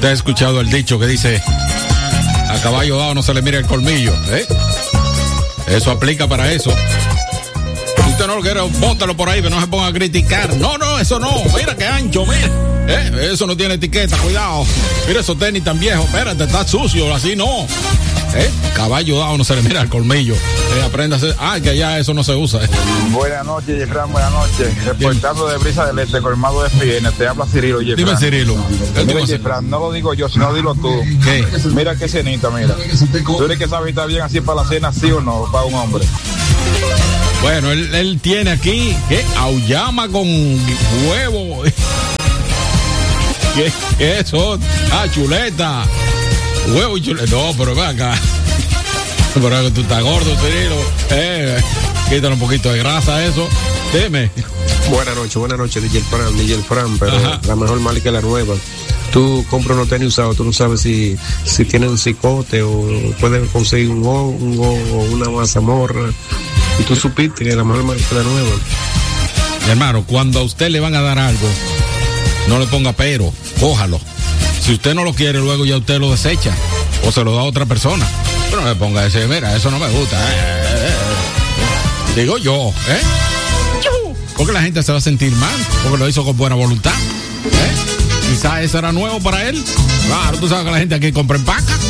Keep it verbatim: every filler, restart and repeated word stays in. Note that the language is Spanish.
Usted ha escuchado el dicho que dice: a caballo dado no se le mira el colmillo, ¿eh? Eso aplica para eso. Si usted no lo quiere, bótalo por ahí, pero no se ponga a criticar. No, no, eso no. Mira qué ancho, mira. ¿Eh? Eso no tiene etiqueta, cuidado. Mira esos tenis tan viejos. Espérate, está sucio, así no. ¿Eh? Caballo dado no se le mira el colmillo. Eh, aprenda a hacer. Ah, que ya eso no se usa. ¿eh? Buenas noches, Jefran, buenas noches. Reportando de Brisa del Este, colmado de F I N. Te habla Cirilo, Jefran. Dime, Cirilo. Mira, Jefran, no lo digo yo, sino dilo tú. ¿Qué? Mira qué cenita, mira. ¿Tú eres que sabes estar bien así para la cena, sí o no, para un hombre? Bueno, él, él tiene aquí, ¿qué? Auyama con huevo. ¿Qué, ¿Qué es eso? Ah, chuleta. Huevo y chuleta. No, pero ven acá. Pero tú estás gordo, Cirilo. Eh, quítale un poquito de grasa a eso. Dime. Buenas noches, buenas noches, D J Fran, D J Fran, pero Ajá. la mejor marca es la nueva. Tú compras unos tenis usados, tú no sabes si, si tienen cicote o puedes conseguir un hongo o una mazamorra. Y tú supiste que la mejor marca es la nueva. Mi hermano, cuando a usted le van a dar algo, no le ponga pero, cójalo. Si usted no lo quiere, luego ya usted lo desecha o se lo da a otra persona. Pero no le ponga ese, mira, eso no me gusta. Eh, eh, eh. Digo yo, ¿eh? Porque la gente se va a sentir mal, porque lo hizo con buena voluntad. ¿Eh? Quizás eso era nuevo para él. Claro, tú sabes que la gente aquí compra en paca.